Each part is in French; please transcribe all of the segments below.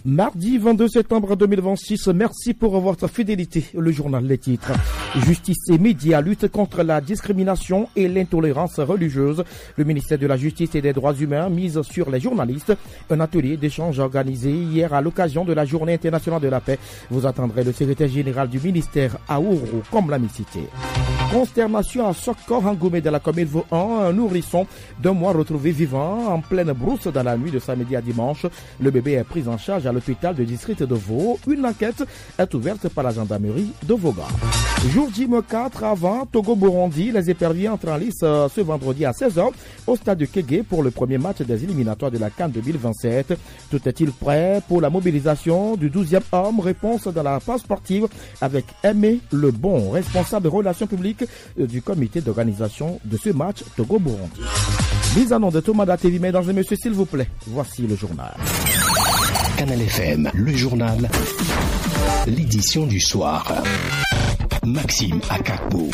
Mardi 22 septembre 2026, merci pour votre fidélité. Le journal, les titres. Justice et médias luttent contre la discrimination et l'intolérance religieuse. Le ministère de la Justice et des Droits humains mise sur les journalistes. Un atelier d'échange organisé hier à l'occasion de la Journée internationale de la paix. Vous attendrez le secrétaire général du ministère à Ouro, comme l'a cité. Consternation à Sokor Angoumé de la commune Vaud-1, un nourrisson d'un mois retrouvé vivant en pleine brousse dans la nuit de samedi à dimanche. Le bébé est pris en charge à l'hôpital de district de Vaud. Une enquête est ouverte par la gendarmerie de Vaughan. Jour J-4 avant Togo-Burundi, les éperviers entrent en lice ce vendredi à 16h au stade de Kégué pour le premier match des éliminatoires de la CAN 2027. Tout est-il prêt pour la mobilisation du 12e homme? Réponse dans la page sportive avec Aimé Lebon, responsable des relations publiques du comité d'organisation de ce match Togo-Burundi. Mise en nom de Thomas Datévi, mesdames et messieurs, s'il vous plaît, voici le journal. Canal FM, le journal, l'édition du soir. Maxime Akakbo.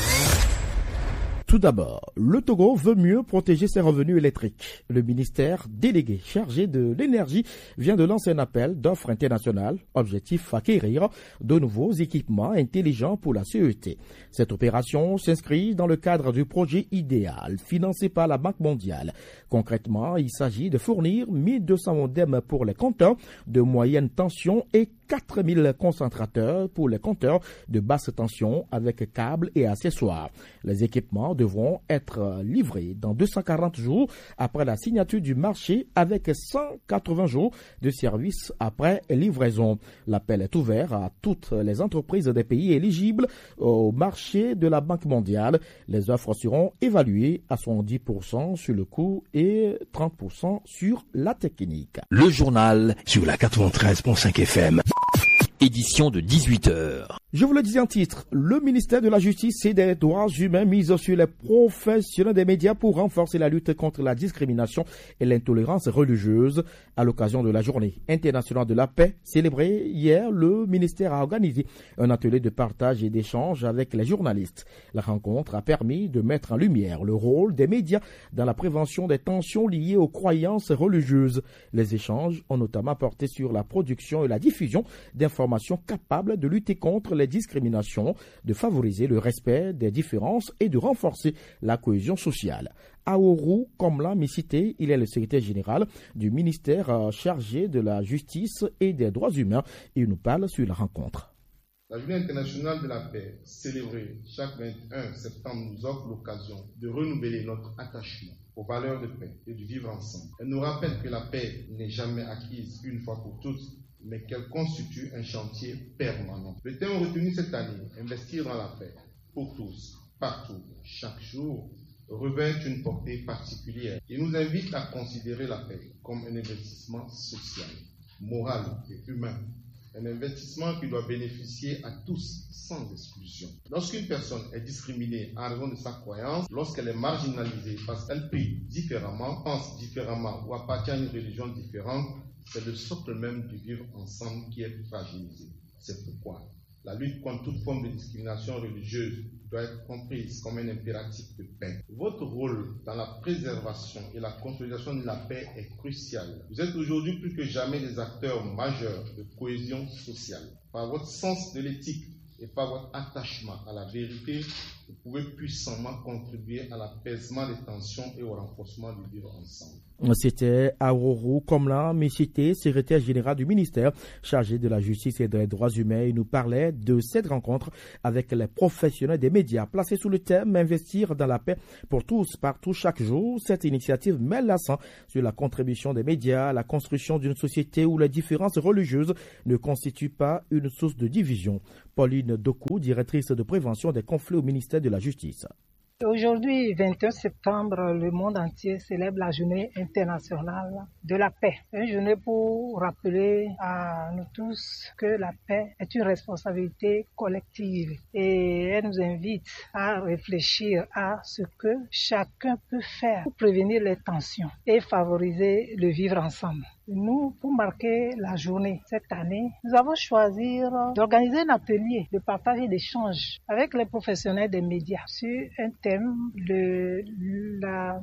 Tout d'abord, le Togo veut mieux protéger ses revenus électriques. Le ministère délégué chargé de l'énergie vient de lancer un appel d'offres internationales, objectif acquérir de nouveaux équipements intelligents pour la CET. Cette opération s'inscrit dans le cadre du projet idéal financé par la Banque mondiale. Concrètement, il s'agit de fournir 1200 modems pour les compteurs de moyenne tension et 4000 concentrateurs pour les compteurs de basse tension avec câbles et accessoires. Les équipements devront être livrés dans 240 jours après la signature du marché avec 180 jours de service après livraison. L'appel est ouvert à toutes les entreprises des pays éligibles au marché de la Banque mondiale. Les offres seront évaluées à 70% sur le coût et 30% sur la technique. Le journal sur la 93.5 FM. Édition de 18h. Je vous le disais en titre, le ministère de la Justice et des Droits humains mise sur les professionnels des médias pour renforcer la lutte contre la discrimination et l'intolérance religieuse. À l'occasion de la Journée internationale de la paix célébrée hier, le ministère a organisé un atelier de partage et d'échange avec les journalistes. La rencontre a permis de mettre en lumière le rôle des médias dans la prévention des tensions liées aux croyances religieuses. Les échanges ont notamment porté sur la production et la diffusion d'informations capables de lutter contre les discriminations, de favoriser le respect des différences et de renforcer la cohésion sociale. Aourou, comme l'a cité, il est le secrétaire général du ministère chargé de la justice et des droits humains. Il nous parle sur la rencontre. La Journée internationale de la paix, célébrée chaque 21 septembre, nous offre l'occasion de renouveler notre attachement aux valeurs de paix et de vivre ensemble. Elle nous rappelle que la paix n'est jamais acquise une fois pour toutes, mais qu'elle constitue un chantier permanent. Le thème retenu cette année, investir dans la paix, pour tous, partout, chaque jour, revêt une portée particulière et nous invite à considérer la paix comme un investissement social, moral et humain. Un investissement qui doit bénéficier à tous, sans exclusion. Lorsqu'une personne est discriminée en raison de sa croyance, lorsqu'elle est marginalisée parce qu'elle prie différemment, pense différemment ou appartient à une religion différente, c'est le socle même du vivre ensemble qui est fragilisé. C'est pourquoi la lutte contre toute forme de discrimination religieuse doit être comprise comme un impératif de paix. Votre rôle dans la préservation et la consolidation de la paix est crucial. Vous êtes aujourd'hui plus que jamais des acteurs majeurs de cohésion sociale. Par votre sens de l'éthique et par votre attachement à la vérité, vous pouvez puissamment contribuer à l'apaisement des tensions et au renforcement du vivre ensemble. C'était Aourou Komla Michité, secrétaire général du ministère chargé de la justice et des droits humains. Il nous parlait de cette rencontre avec les professionnels des médias placés sous le thème Investir dans la paix pour tous, partout, chaque jour. Cette initiative met l'accent sur la contribution des médias à la construction d'une société où les différences religieuses ne constituent pas une source de division. Pauline Doku, directrice de prévention des conflits au ministère de la Justice. Aujourd'hui, 21 septembre, le monde entier célèbre la journée internationale de la paix. Une journée pour rappeler à nous tous que la paix est une responsabilité collective et elle nous invite à réfléchir à ce que chacun peut faire pour prévenir les tensions et favoriser le vivre ensemble. Nous, pour marquer la journée cette année, nous avons choisi d'organiser un atelier de partage et d'échange avec les professionnels des médias sur un thème de la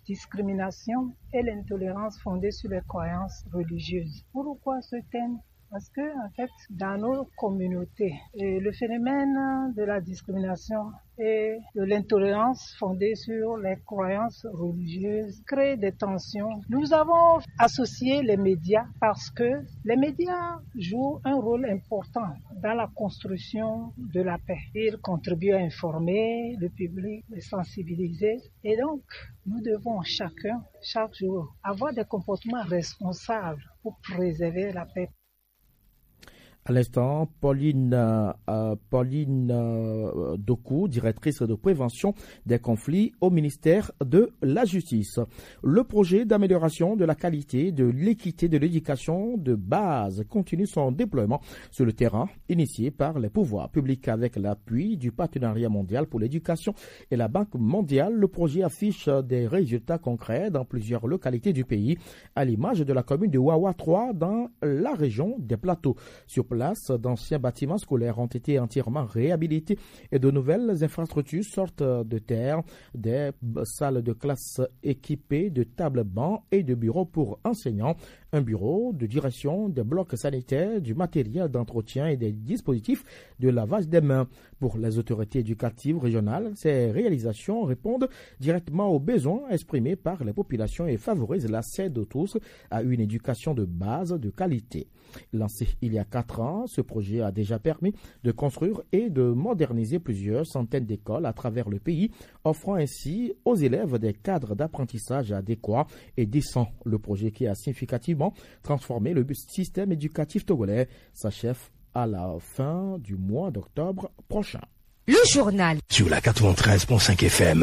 discrimination et l'intolérance fondée sur les croyances religieuses. Pourquoi ce thème ? Parce que, en fait, dans nos communautés, le phénomène de la discrimination et de l'intolérance fondée sur les croyances religieuses crée des tensions. Nous avons associé les médias parce que les médias jouent un rôle important dans la construction de la paix. Ils contribuent à informer le public, les sensibiliser. Et donc, nous devons chacun, chaque jour, avoir des comportements responsables pour préserver la paix. À l'instant, Pauline Doku, directrice de prévention des conflits au ministère de la Justice. Le projet d'amélioration de la qualité, de l'équité de l'éducation de base continue son déploiement sur le terrain, initié par les pouvoirs publics avec l'appui du Partenariat mondial pour l'éducation et la Banque mondiale. Le projet affiche des résultats concrets dans plusieurs localités du pays, à l'image de la commune de Wawa 3 dans la région des Plateaux. Sur place, d'anciens bâtiments scolaires ont été entièrement réhabilités et de nouvelles infrastructures sortent de terre, des salles de classe équipées de tables bancs et de bureaux pour enseignants, un bureau de direction, des blocs sanitaires, du matériel d'entretien et des dispositifs de lavage des mains. Pour les autorités éducatives régionales, ces réalisations répondent directement aux besoins exprimés par les populations et favorisent l'accès de tous à une éducation de base de qualité. Lancé il y a 4 ans, ce projet a déjà permis de construire et de moderniser plusieurs centaines d'écoles à travers le pays, offrant ainsi aux élèves des cadres d'apprentissage adéquats et décents. Le projet qui a significativement transformé le système éducatif togolais s'achève à la fin du mois d'octobre prochain. Le journal sur la 93.5 FM.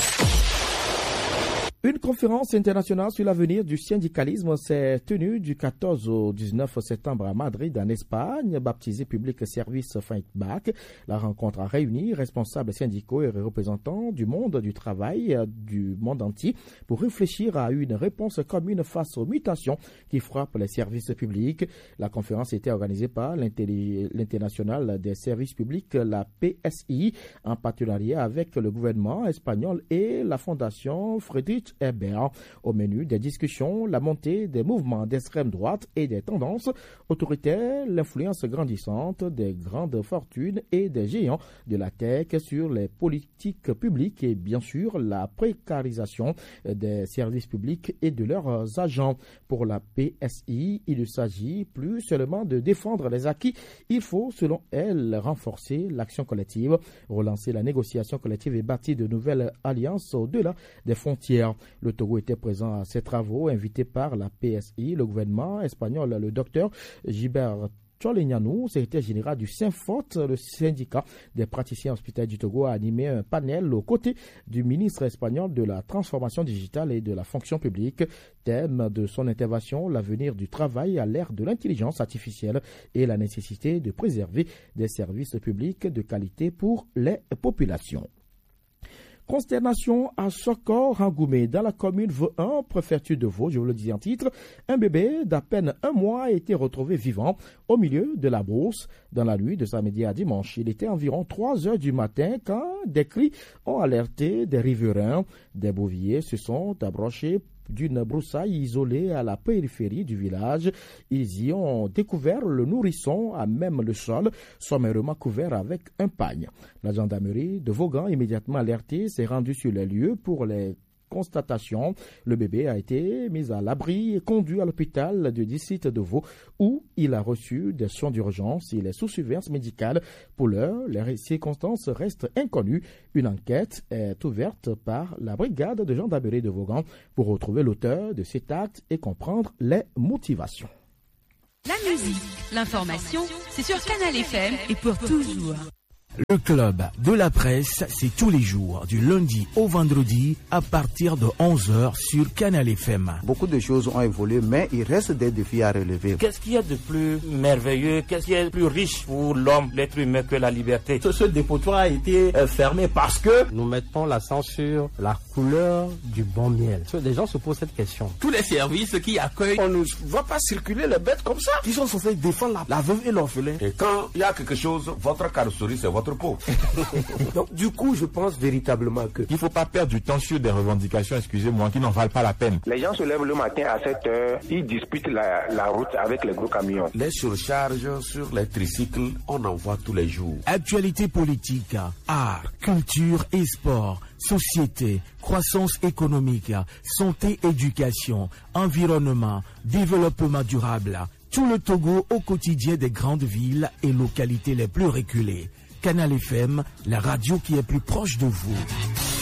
Une conférence internationale sur l'avenir du syndicalisme s'est tenue du 14 au 19 septembre à Madrid, en Espagne, baptisée Public Service Fight Back. La rencontre a réuni responsables syndicaux et représentants du monde du travail du monde entier pour réfléchir à une réponse commune face aux mutations qui frappent les services publics. La conférence était organisée par l'Internationale des services publics, la PSI, en partenariat avec le gouvernement espagnol et la Fondation Friedrich Ebert. Au menu des discussions, la montée des mouvements d'extrême droite et des tendances autoritaires, l'influence grandissante des grandes fortunes et des géants de la tech sur les politiques publiques et bien sûr la précarisation des services publics et de leurs agents. Pour la PSI, il ne s'agit plus seulement de défendre les acquis, il faut selon elle renforcer l'action collective, relancer la négociation collective et bâtir de nouvelles alliances au-delà des frontières. Le Togo était présent à ces travaux, invité par la PSI, le gouvernement espagnol, le docteur Gilbert Tcholegnano, secrétaire général du SYNFOT, le syndicat des praticiens hospitaliers du Togo, a animé un panel aux côtés du ministre espagnol de la transformation digitale et de la fonction publique. Thème de son intervention, l'avenir du travail à l'ère de l'intelligence artificielle et la nécessité de préserver des services publics de qualité pour les populations. Consternation à Sokor-Rangoumé, dans la commune V1, préfecture de Vaud, je vous le dis en titre. Un bébé d'à peine 1 mois a été retrouvé vivant au milieu de la brousse dans la nuit de samedi à dimanche. Il était environ 3 heures du matin quand des cris ont alerté des riverains. Des boviers se sont approchés d'une broussaille isolée à la périphérie du village. Ils y ont découvert le nourrisson à même le sol, sommairement couvert avec un pagne. La gendarmerie de Vaughan, immédiatement alertée, s'est rendue sur les lieux pour les constatation. Le bébé a été mis à l'abri et conduit à l'hôpital du district de Vaud où il a reçu des soins d'urgence. Il est sous surveillance médicale. Pour l'heure, les circonstances restent inconnues. Une enquête est ouverte par la brigade de gendarmerie de Vaughan pour retrouver l'auteur de cet acte et comprendre les motivations. La musique, l'information, c'est sur Canal FM et pour toujours. Le club de la presse, c'est tous les jours, du lundi au vendredi, à partir de 11h sur Canal FM. Beaucoup de choses ont évolué, mais il reste des défis à relever. Qu'est-ce qu'il y a de plus merveilleux, qu'est-ce qu'il y a de plus riche pour l'homme, l'être humain, que la liberté? Ce dépotoir a été fermé parce que nous mettons l'accent sur la couleur du bon miel. Les gens se posent cette question. Tous les services qui accueillent, on ne va pas circuler les bêtes comme ça. Qui sont censés défendre la veuve et l'orphelin. Et quand il y a quelque chose, votre carrosserie, c'est votre l'entrepôt. Donc du coup, je pense véritablement qu'il ne faut pas perdre du temps sur des revendications, excusez-moi, qui n'en valent pas la peine. Les gens se lèvent le matin à 7 heures, ils disputent la route avec les gros camions. Les surcharges sur les tricycles, on en voit tous les jours. Actualité politique, art, culture et sport, société, croissance économique, santé, éducation, environnement, développement durable. Tout le Togo au quotidien des grandes villes et localités les plus reculées. Canal FM, la radio qui est plus proche de vous.